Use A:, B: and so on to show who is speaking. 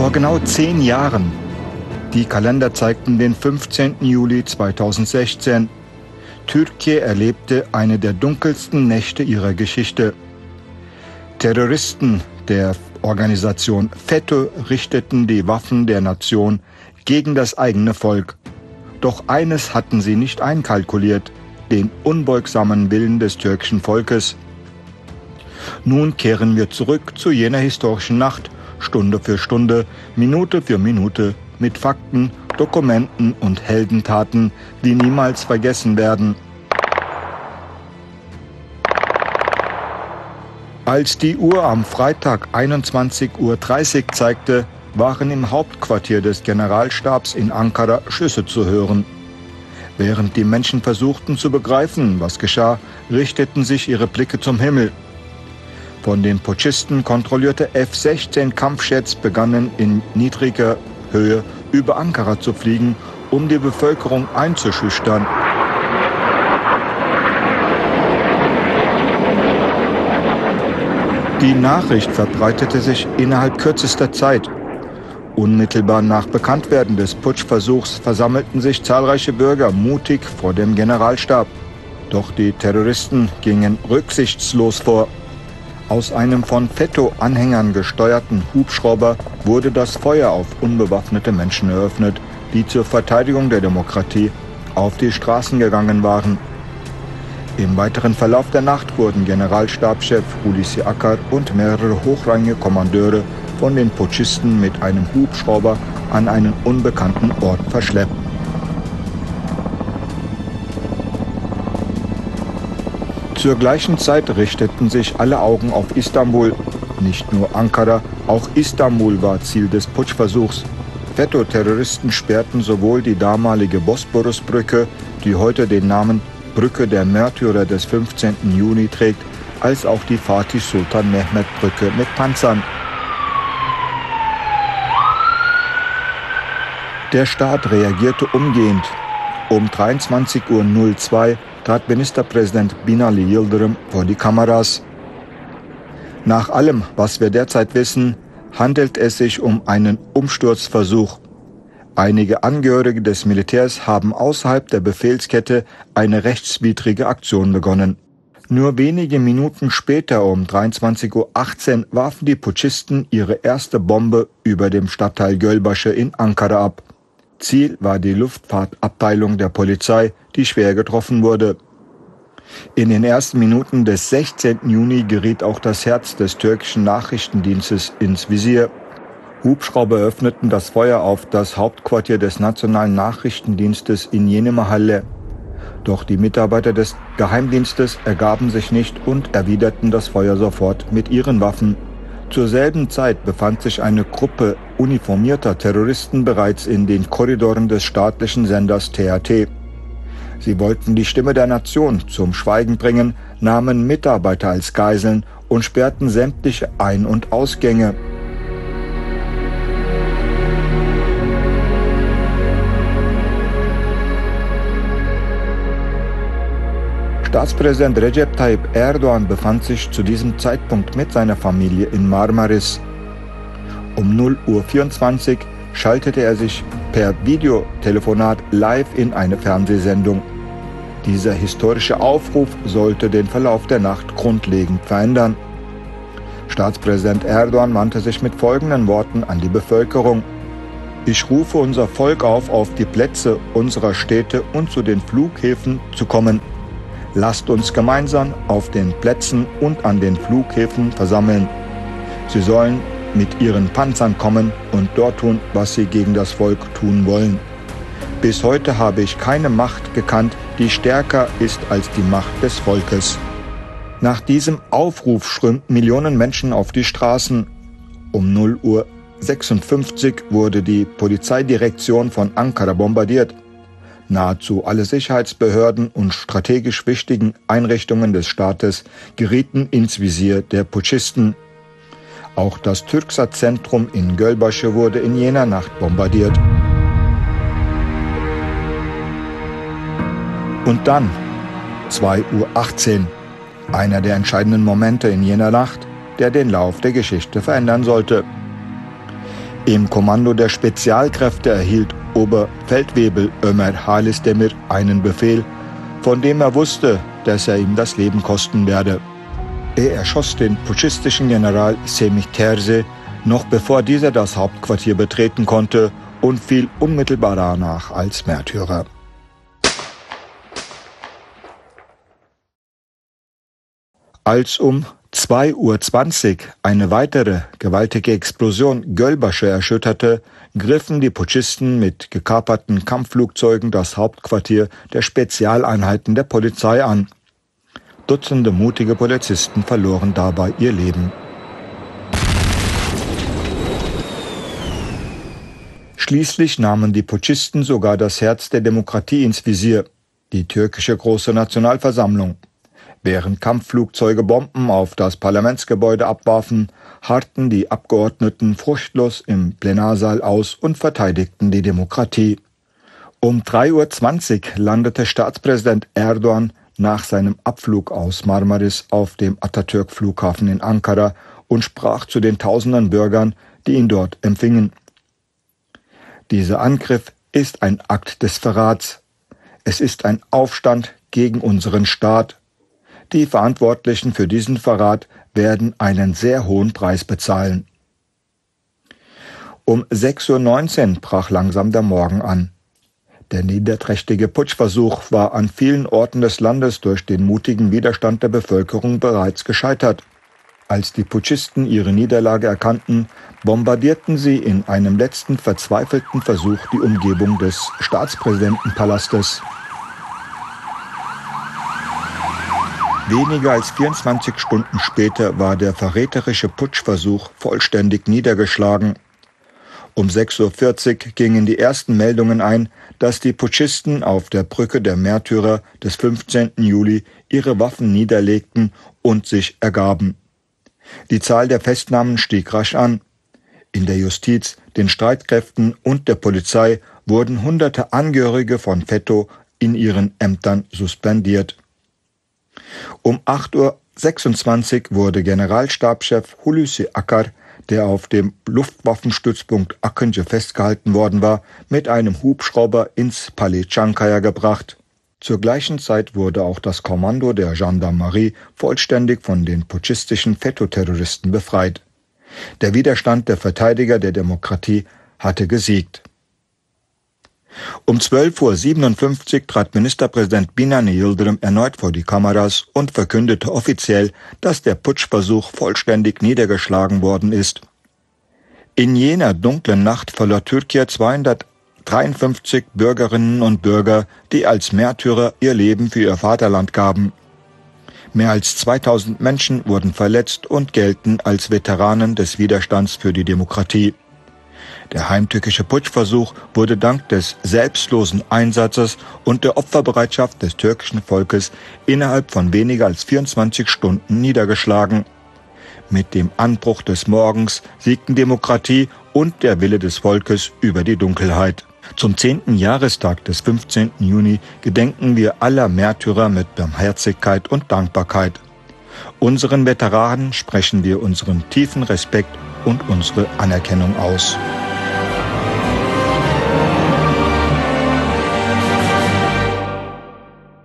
A: Vor genau 10 Jahren. Die Kalender zeigten den 15. Juli 2016. Türkei erlebte eine der dunkelsten Nächte ihrer Geschichte. Terroristen der Organisation FETÖ richteten die Waffen der Nation gegen das eigene Volk. Doch eines hatten sie nicht einkalkuliert: den unbeugsamen Willen des türkischen Volkes. Nun kehren wir zurück zu jener historischen Nacht, Stunde für Stunde, Minute für Minute, mit Fakten, Dokumenten und Heldentaten, die niemals vergessen werden. Als die Uhr am Freitag 21:30 Uhr zeigte, waren im Hauptquartier des Generalstabs in Ankara Schüsse zu hören. Während die Menschen versuchten zu begreifen, was geschah, richteten sich ihre Blicke zum Himmel. Von den Putschisten kontrollierte F-16 Kampfjets begannen in niedriger Höhe über Ankara zu fliegen, um die Bevölkerung einzuschüchtern. Die Nachricht verbreitete sich innerhalb kürzester Zeit. Unmittelbar nach Bekanntwerden des Putschversuchs versammelten sich zahlreiche Bürger mutig vor dem Generalstab. Doch die Terroristen gingen rücksichtslos vor. Aus einem von FETÖ-Anhängern gesteuerten Hubschrauber wurde das Feuer auf unbewaffnete Menschen eröffnet, die zur Verteidigung der Demokratie auf die Straßen gegangen waren. Im weiteren Verlauf der Nacht wurden Generalstabschef Hulusi Akar und mehrere hochrangige Kommandeure von den Putschisten mit einem Hubschrauber an einen unbekannten Ort verschleppt. Zur gleichen Zeit richteten sich alle Augen auf Istanbul. Nicht nur Ankara, auch Istanbul war Ziel des Putschversuchs. FETÖ-Terroristen sperrten sowohl die damalige Bosporusbrücke, die heute den Namen Brücke der Märtyrer des 15. Juni trägt, als auch die Fatih Sultan Mehmet Brücke mit Panzern. Der Staat reagierte umgehend. Um 23:02 Uhr trat Ministerpräsident Binali Yıldırım vor die Kameras. Nach allem, was wir derzeit wissen, handelt es sich um einen Umsturzversuch. Einige Angehörige des Militärs haben außerhalb der Befehlskette eine rechtswidrige Aktion begonnen. Nur wenige Minuten später, um 23:18 Uhr, warfen die Putschisten ihre erste Bombe über dem Stadtteil Gölbaşı in Ankara ab. Ziel war die Luftfahrtabteilung der Polizei, die schwer getroffen wurde. In den ersten Minuten des 16. Juni geriet auch das Herz des türkischen Nachrichtendienstes ins Visier. Hubschrauber öffneten das Feuer auf das Hauptquartier des Nationalen Nachrichtendienstes in Yenimahalle. Doch die Mitarbeiter des Geheimdienstes ergaben sich nicht und erwiderten das Feuer sofort mit ihren Waffen. Zur selben Zeit befand sich eine Gruppe uniformierter Terroristen bereits in den Korridoren des staatlichen Senders TRT. Sie wollten die Stimme der Nation zum Schweigen bringen, nahmen Mitarbeiter als Geiseln und sperrten sämtliche Ein- und Ausgänge. Staatspräsident Recep Tayyip Erdoğan befand sich zu diesem Zeitpunkt mit seiner Familie in Marmaris. Um 0:24 Uhr schaltete er sich per Videotelefonat live in eine Fernsehsendung. Dieser historische Aufruf sollte den Verlauf der Nacht grundlegend verändern. Staatspräsident Erdoğan wandte sich mit folgenden Worten an die Bevölkerung: Ich rufe unser Volk auf die Plätze unserer Städte und zu den Flughäfen zu kommen. Lasst uns gemeinsam auf den Plätzen und an den Flughäfen versammeln. Sie sollen mit ihren Panzern kommen und dort tun, was sie gegen das Volk tun wollen. Bis heute habe ich keine Macht gekannt, die stärker ist als die Macht des Volkes. Nach diesem Aufruf strömten Millionen Menschen auf die Straßen. Um 0:56 Uhr wurde die Polizeidirektion von Ankara bombardiert. Nahezu alle Sicherheitsbehörden und strategisch wichtigen Einrichtungen des Staates gerieten ins Visier der Putschisten. Auch das Türksat-Zentrum in Gölbaşı wurde in jener Nacht bombardiert. Und dann, 2:18 Uhr, einer der entscheidenden Momente in jener Nacht, der den Lauf der Geschichte verändern sollte. Im Kommando der Spezialkräfte erhielt Oberfeldwebel Ömer Halis Demir einen Befehl, von dem er wusste, dass er ihm das Leben kosten werde. Er erschoss den putschistischen General Semih Terse, noch bevor dieser das Hauptquartier betreten konnte, und fiel unmittelbar danach als Märtyrer. Als um 2:20 Uhr eine weitere gewaltige Explosion Gölbaşı erschütterte, griffen die Putschisten mit gekaperten Kampfflugzeugen das Hauptquartier der Spezialeinheiten der Polizei an. Dutzende mutige Polizisten verloren dabei ihr Leben. Schließlich nahmen die Putschisten sogar das Herz der Demokratie ins Visier, die türkische Große Nationalversammlung. Während Kampfflugzeuge Bomben auf das Parlamentsgebäude abwarfen, harrten die Abgeordneten furchtlos im Plenarsaal aus und verteidigten die Demokratie. Um 3:20 Uhr landete Staatspräsident Erdoğan nach seinem Abflug aus Marmaris auf dem Atatürk-Flughafen in Ankara und sprach zu den tausenden Bürgern, die ihn dort empfingen. Dieser Angriff ist ein Akt des Verrats. Es ist ein Aufstand gegen unseren Staat. Die Verantwortlichen für diesen Verrat werden einen sehr hohen Preis bezahlen. Um 6:19 Uhr brach langsam der Morgen an. Der niederträchtige Putschversuch war an vielen Orten des Landes durch den mutigen Widerstand der Bevölkerung bereits gescheitert. Als die Putschisten ihre Niederlage erkannten, bombardierten sie in einem letzten verzweifelten Versuch die Umgebung des Staatspräsidentenpalastes. Weniger als 24 Stunden später war der verräterische Putschversuch vollständig niedergeschlagen. Um 6:40 Uhr gingen die ersten Meldungen ein, dass die Putschisten auf der Brücke der Märtyrer des 15. Juli ihre Waffen niederlegten und sich ergaben. Die Zahl der Festnahmen stieg rasch an. In der Justiz, den Streitkräften und der Polizei wurden hunderte Angehörige von FETÖ in ihren Ämtern suspendiert. Um 8:26 Uhr wurde Generalstabschef Hulusi Akar, der auf dem Luftwaffenstützpunkt Akıncı festgehalten worden war, mit einem Hubschrauber ins Palais Çankaya gebracht. Zur gleichen Zeit wurde auch das Kommando der Gendarmerie vollständig von den putschistischen FETÖ-Terroristen befreit. Der Widerstand der Verteidiger der Demokratie hatte gesiegt. Um 12:57 Uhr trat Ministerpräsident Binali Yıldırım erneut vor die Kameras und verkündete offiziell, dass der Putschversuch vollständig niedergeschlagen worden ist. In jener dunklen Nacht verlor Türkei 253 Bürgerinnen und Bürger, die als Märtyrer ihr Leben für ihr Vaterland gaben. Mehr als 2000 Menschen wurden verletzt und gelten als Veteranen des Widerstands für die Demokratie. Der heimtückische Putschversuch wurde dank des selbstlosen Einsatzes und der Opferbereitschaft des türkischen Volkes innerhalb von weniger als 24 Stunden niedergeschlagen. Mit dem Anbruch des Morgens siegten Demokratie und der Wille des Volkes über die Dunkelheit. Zum 10. Jahrestag des 15. Juni gedenken wir aller Märtyrer mit Barmherzigkeit und Dankbarkeit. Unseren Veteranen sprechen wir unseren tiefen Respekt und unsere Anerkennung aus.